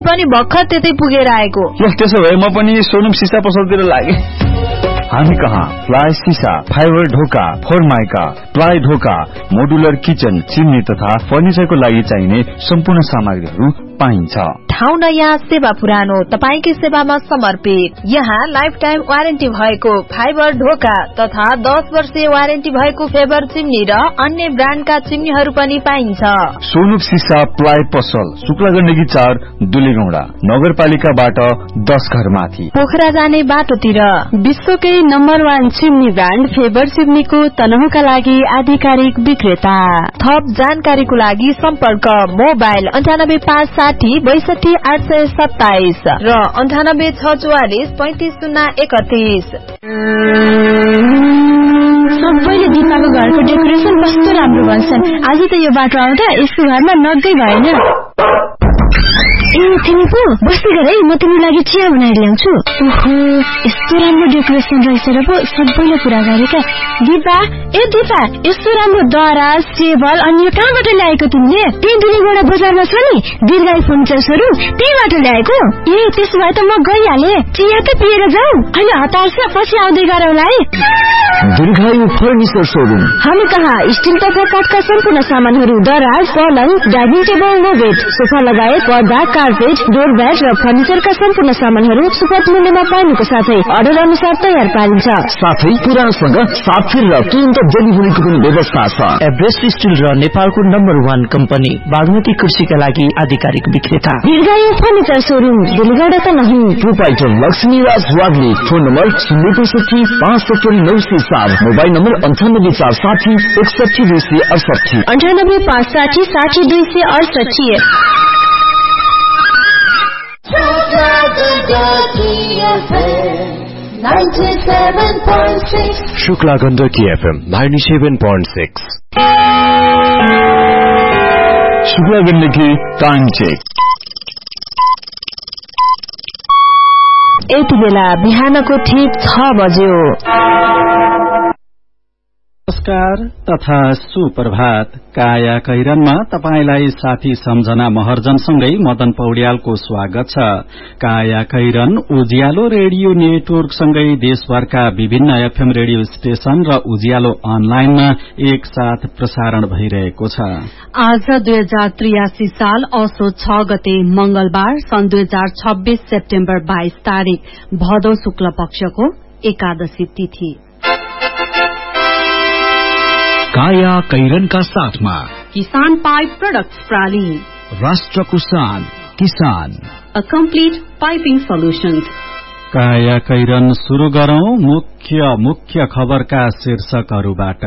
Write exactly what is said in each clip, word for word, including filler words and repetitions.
पनि भर्खर त्यतै पुगेर आएको। त्यसो भए म पनि सोनुम सिसा पसलतिर लागे। हामी कहाँ प्लाई सिसा, फाइबर ढोका, फोरमाइका, प्लाई ढोका, मोडुलर किचन, चिम्नी तथा फर्निचरको लागि चाहिने सम्पूर्ण सामग्रीहरू पाइन्छ। ठाउँ नयाँ, सेवा पुरानो, तपाईकै सेवामा समर्पित। यहाँ लाइफ टाइम वारेन्टी भएको फाइबर ढोका तथा दस वर्षीय वारेन्टी भएको फेबर चिम्नी र अन्य ब्रान्डका चिम्नीहरू पनि पाइन्छ। सोनुप सिसा प्लाई पसल, शुक्ला गण्डकी चार, दुलीगौडा, नगरपालिकाबाट दस घर माथि, पोखरा जाने बाटोतिर। विश्वकै number one chimney brand favour चिम्नीको तनहुका लागि आधिकारिक विक्रेता। थप जानकारीको लागि सम्पर्क मोबाइल अन्ठानब्बे पाँच साठी बैसठी आठ सय सत्ताइस र अन्ठानब्बे छ चौवालिस पैंतिस शून्य एकतीस। सबैले दिपाको घरको डेकोरेसन कस्तो राम्रो भन्छन्। आज त यो बाटो आउँदा यसको घरमा नगै भएन। ए तिमी पो बस्दै गर है, म तिमी लागि चिया बनाएर ल्याउँछु। ओहो यस्तो राम्रो डेकोरेसन रहेछ र पो सबैले पुरा गरेका। दिपा ए दिपा यस्तो राम्रो दराज टेबल अनि यो कहाँबाट ल्याएको तिमीले? त्यही दुलीगौडा बजारमा छ नि दीर्घायु फर्निचर सोरुम, त्यहीबाट ल्याएको। ए त्यसो भए त म गइहाले, चिया त पिएर जाऊ। अहिले हतार छ, पछि आउँदै गरौँला है। दीर्घायु फर्निचर सोरुम। हामी कहाँ स्टिल तथा काठका सम्पूर्ण सामानहरू, दराज, पलङ, डाइनिङ टेबल, नोबेट, सोफा लगायत पर्दा, कार्पेट, डोर ब्याट र फर्निचरका सम्पूर्ण सामानहरू सुपथ मूल्यमा पाइनुको साथै अर्डर अनुसार तयार पारिन्छ। साथै पुरानोसँग साथ र तुरन्त डेलिभरीको पनि व्यवस्था छ। एभरेस्ट स्टिल र नेपालको नम्बर वान कम्पनी बागमती कृषिका लागि आधिकारिक विक्रेता दीर्घायु फर्निचर सोरुम, दिलगढा त नहीं। प्रोपाइटर लक्ष्मी राज वाग्ले। फोन नम्बर शून्य पैंसठी पाँच सत्तरी नौ सय सात, मोबाइल नम्बर अन्ठानब्बे चार साठी एकसठी दुई सय अडसठी, अन्ठानब्बे पाँच साठी साठी दुई सय अडसठी। शुक्ला गण्डकी एफएम नाइन्टी सेवन point six. Shukla Gandaki time check. यति बेला बिहानको ठीक छ बज्यो। नमस्कार तथा सुप्रभात। काया कैरनमा तपाईलाई साथी सम्झना महर्जनसँगै मदन पौड्यालको स्वागत छ। काया कैरन उज्यालो रेडियो नेटवर्कसँगै देशभरका विभिन्न एफएम रेडियो स्टेशन र उज्यालो अनलाइनमा एक साथ प्रसारण भइरहेको छ। आज दुई हजार त्रियासी साल असो छ गते मंगलबार सन् दुई हजार छब्बीस सेप्टेम्बर बाइस तारीक भदौ शुक्ल पक्षको एकादशी तिथि। काया कैरनका साथमा किसान पाइप प्रोडक्ट्स प्राली, राष्ट्रको शान किसान, अ कम्प्लिट पाइपिङ सोल्युशन्स। काया कैरन शुरू गरौं मुख्य मुख्य खबरका शीर्षकहरूबाट।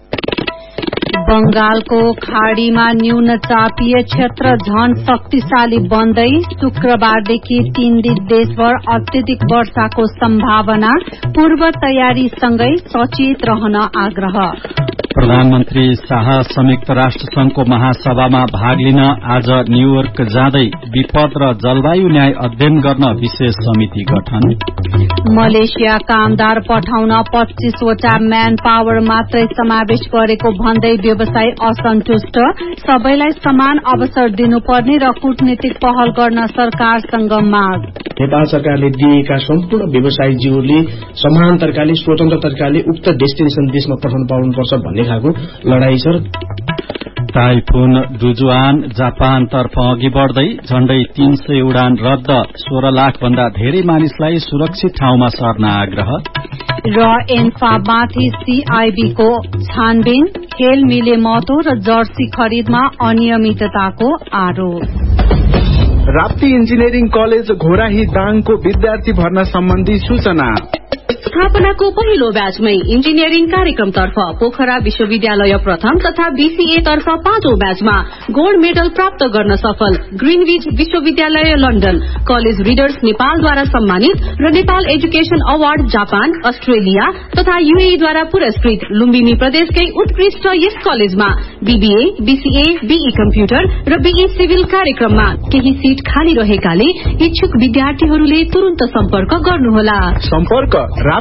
बंगालको खाड़ीमा न्यून चापीय क्षेत्र झन शक्तिशाली बन्दै शुक्रबारदेखि तीन दिन देशभर अत्यधिक वर्षाको सम्भावना, पूर्व तयारीसँगै सचेत रहन आग्रह। प्रधानमन्त्री शाह संयुक्त राष्ट्र संघको महासभामा भाग लिन आज न्यूयोर्क जाँदै विपद र जलवायु न्याय अध्ययन गर्न विशेष समिति गठन। मलेसिया कामदार पठाउन पच्चीसवटा म्यान पावर मात्रै समावेश गरेको भन्दै व्यवसायी असन्तुष्ट, सबैलाई समान अवसर दिनुपर्ने र कूटनीतिक पहल गर्न सरकारसँग माग। नेपाल सरकारले दिएका सम्पूर्ण व्यवसायीजीहरूले समान तरिकाले स्वतन्त्र तरिकाले उक्त डेस्टिनेसन देशमा पठाउन पाउनुपर्छ भन्ने खालको लडाई छ। टाइफुन डुजुआन जापानतर्फ अघि बढ़दै झण्डै तीन सय उडान रद्द, सोह्र लाख भन्दा धेरै मानिसलाई सुरक्षित ठाउँमा सर्न आग्रह। र एन्फामाथि सीआईबीको छानबिन, खेल मिले महतो र जर्सी खरिदमा अनियमितताको आरोप। राप्ती इन्जिनियरिङ कलेज घोराही दाङको विद्यार्थी भर्ना सम्बन्धी सूचना। स्थापनाको पहिलो ब्याचमै इन्जिनियरिङ कार्यक्रमतर्फ पोखरा विश्वविद्यालय प्रथम तथा बीसीए तर्फ पाँचौं ब्याचमा गोल्ड मेडल प्राप्त गर्न सफल ग्रीनविच विश्वविद्यालय लन्डन, कलेज रिडर्स नेपालद्वारा सम्मानित र Nepal education award Japan, Australia तथा यूएईद्वारा पुरस्कृत लुम्बिनी प्रदेशकै उत्कृष्ट यस कलेजमा बीबीए, बीसीए, बीई कम्प्युटर र बीई सिभिल कार्यक्रममा केही सीट खाली रहेकाले इच्छुक विद्यार्थीहरूले तुरन्त सम्पर्क गर्नुहोला। सम्पर्क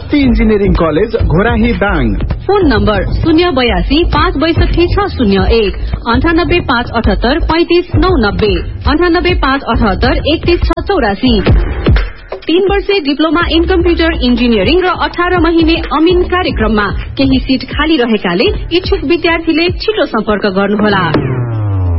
शक्ति engineering college Ghorahi Dang. Phone number शून्य बयासी पाँच बैसठी छ शून्य एक अन्ठानब्बे पाँच अठहत्तर पैंतिस नौ नब्बे अन्ठानब्बे पाँच अठहत्तर एकतीस छ चौरासी। तीन वर्षे डिप्लोमा इन कम्प्युटर इन्जिनियरिङ र अठार महिने अमिन कार्यक्रममा केही सीट खाली रहेकाले इच्छुक विद्यार्थीले छिटो सम्पर्क गर्नुहोला।